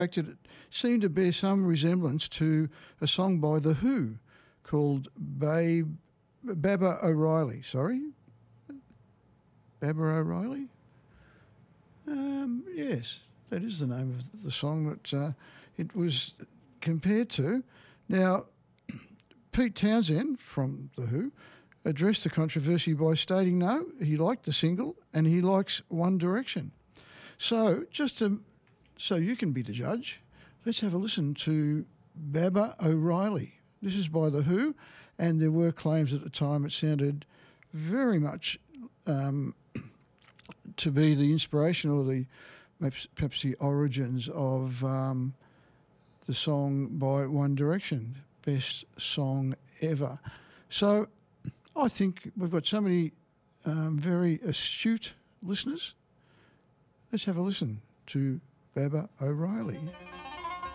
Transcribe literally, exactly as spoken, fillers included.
fact, it seemed to bear some resemblance to a song by The Who called Babe, Baba O'Reilly. Sorry? Baba O'Reilly? Um, yes, that is the name of the song that uh, it was compared to. Now, Pete Townsend from The Who addressed the controversy by stating no, he liked the single and he likes One Direction. So, just to, so you can be the judge, let's have a listen to Baba O'Reilly. This is by The Who, and there were claims at the time it sounded very much um, to be the inspiration or the perhaps, perhaps the origins of um, the song by One Direction, best song ever. So I think we've got so many um, very astute listeners. Let's have a listen to Baba O'Reilly.